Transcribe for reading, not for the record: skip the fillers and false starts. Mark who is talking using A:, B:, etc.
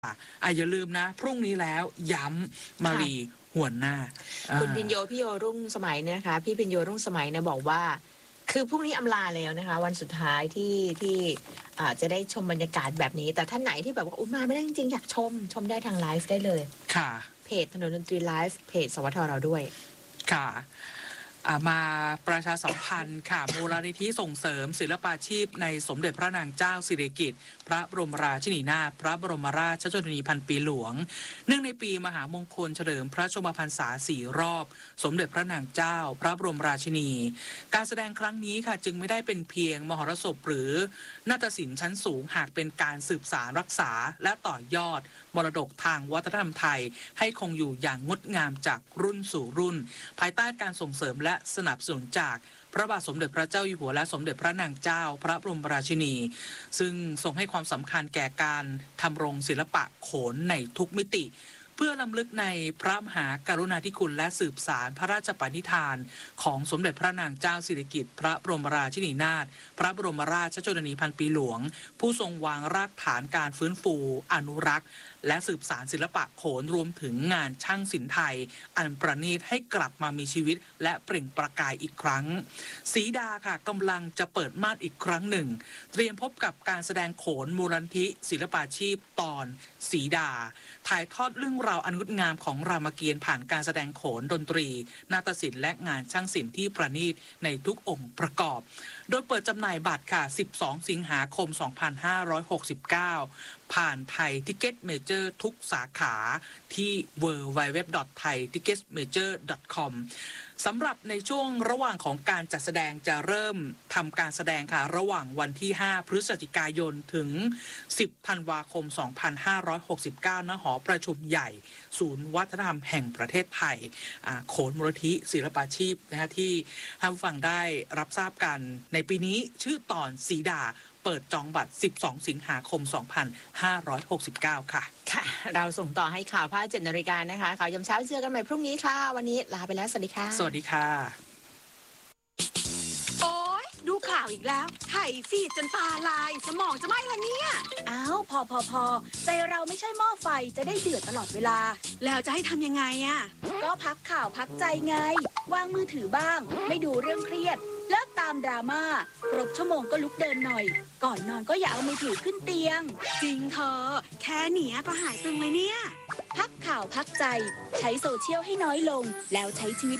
A: อย่าลืมนะพรุ่งนี้แล้วย้ำมารีหวนหน้า
B: คุณพิญโยพี่โยรุ่งสมัยเนี่ยนะคะพี่พิญโยรุ่งสมัยเนี่ยบอกว่าคือพรุ่งนี้อำลาแล้วนะคะวันสุดท้ายที่จะได้ชมบรรยากาศแบบนี้แต่ท่านไหนที่แบบว่าอุ้ยมาไม่ได้จริงๆอยากชมได้ทางไลฟ์ได้เลย
A: ค่ะ
B: เพจถนนดนตรีไลฟ์เพจสวทเราด้วย
A: ค่ะมาประชาสัมพันธ์ค่ะมูลนิธิส่งเสริมศิลปาชีพในสมเด็จพระนางเจ้าสิริกิติ์พระบรมราชินีนาถพระบรมราชชนนีพันปีหลวงเนื่องในปีมหามงคลเฉลิมพระชนมพรรษา4 รอบสมเด็จพระนางเจ้าพระบรมราชินีการแสดงครั้งนี้ค่ะจึงไม่ได้เป็นเพียงมหรสพหรือนาฏศิลป์ชั้นสูงหากเป็นการสืบสานรักษาและต่อยอดมรดกทางวัฒนธรรมไทยให้คงอยู่อย่างงดงามจากรุ่นสู่รุ่นภายใต้การส่งเสริมและสนับสนุนจากพระบาทสมเด็จพระเจ้าอยู่หัวและสมเด็จพระนางเจ้าพระบรมราชินีซึ่งทรงให้ความสำคัญแก่การทำรงศิลปะโขนในทุกมิติเพื่อรำลึกในพระมหากรุณาธิคุณและสืบสานพระราชปณิธานของสมเด็จพระนางเจ้าสิริกิติ์พระบรมราชินีนาถพระบรมราชชนนีพันปีหลวงผู้ทรงวางรากฐานการฟื้นฟูอนุรักษ์และสืบสานศิลปะโขนรวมถึงงานช่างศิลป์ไทยอันประณีตให้กลับมามีชีวิตและเปล่งประกายอีกครั้งศรีดาค่ะกำลังจะเปิดม่านอีกครั้งหนึ่งเตรียมพบกับการแสดงโขนมูลนิธิศิลปาชีพตอนศรีดาถ่ายทอดเรื่องราวอันงดงามของรามเกียรติ์ผ่านการแสดงโขนดนตรีนาฏศิลป์และงานช่างศิลป์ที่ประณีตในทุกองค์ประกอบโดยเปิดจำหน่ายบัตรค่ะ12 สิงหาคม 2569 ผ่านไทยทิเก็ตเมเจอร์ทุกสาขาที่ www.thaiticketmajor.com สำหรับในช่วงระหว่างของการจัดแสดงจะเริ่มทำการแสดงค่ะระหว่างวันที่ 5 พฤศจิกายนถึง 10 ธันวาคม 2569 ณ หอประชุมใหญ่ศูนย์วัฒนธรรมแห่งประเทศไทยโขนมูลนิธิศิลปาชีพนะฮะที่ท่านผู้ฟังได้รับทราบกันในปีนี้ชื่อตอนศรีดาเปิดจองบัตร12 สิงหาคม 2569 ค่ะ
B: ค่ะเราส่งต่อให้ข่าวภาค7 นาฬิกานะคะข่าวยามเช้าเจอกันใหม่พรุ่งนี้ค่ะวันนี้ลาไปแล้วสวัสดีค่ะ
A: สวัสดีค่ะ
C: โอ๊ยดูข่าวอีกแล้วไถฟีดจนตาลายสมองจะไหม้ละเนี่ย
D: อ้าวพอใจเราไม่ใช่หม้อไฟจะได้เดือดตลอดเวลา
C: แล้วจะให้ทำยังไงอะ
D: ก็พักข่าวพักใจไงวางมือถือบ้างไม่ดูเรื่องเครียดเลิกตามดราม่าครบชั่วโมงก็ลุกเดินหน่อยก่อนนอนก็อย่าเอามือถือขึ้นเตียง
C: จริงเธอแค่เนี้ยก็หายตึงเลยเนี่ย
D: พักข่าวพักใจใช้โซเชียลให้น้อยลงแล้วใช้ชีวิต